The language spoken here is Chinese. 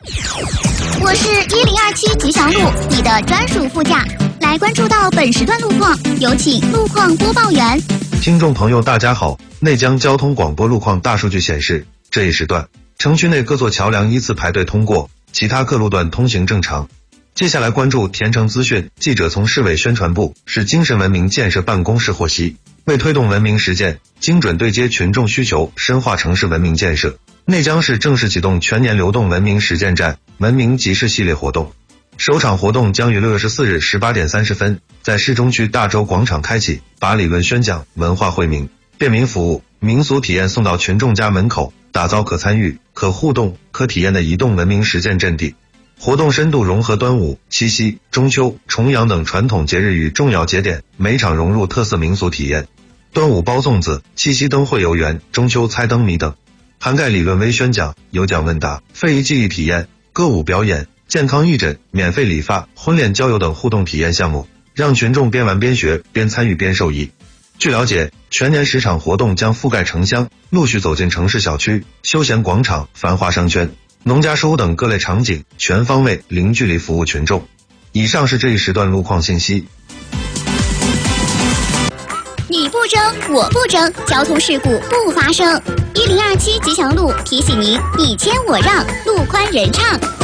我是1027吉祥路，你的专属副驾。来关注到本时段路况，有请路况播报员。 听众朋友大家好，内江交通广播路况大数据显示，这一时段城区内各座桥梁依次排队通过，其他各路段通行正常。接下来关注田城资讯，记者从市委宣传部市精神文明建设办公室获悉，为推动文明实践，精准对接群众需求，深化城市文明建设，内江市正式启动全年流动文明实践站文明集市系列活动。首场活动将于6月14日18点30分在市中区大洲广场开启，把理论宣讲、文化惠民、便民服务、民俗体验送到群众家门口，打造可参与、可互动、可体验的移动文明实践阵地。活动深度融合端午、七夕、中秋、重阳等传统节日与重要节点，每场融入特色民俗体验。端午包粽子，七夕灯会游园，中秋猜灯谜等，涵盖理论微宣讲、有奖问答、非遗技艺体验、歌舞表演、健康义诊、免费理发、婚恋交友等互动体验项目，让群众边玩边学，边参与边受益。据了解，全年10场活动将覆盖城乡，陆续走进城市小区、休闲广场、繁华商圈、农家书屋等各类场景，全方位、零距离服务群众。以上是这一时段路况信息。 你不争，我不争，交通事故不发生。1027吉祥路提醒您：你谦我让，路宽人畅。